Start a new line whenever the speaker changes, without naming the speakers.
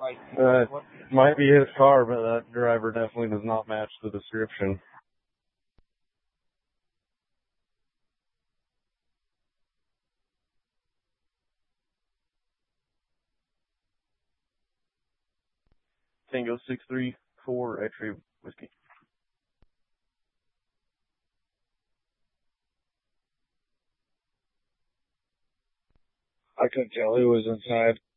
Might be his car, but that driver definitely does not match the description. Tango 634 X-ray whiskey.
I couldn't tell who was inside.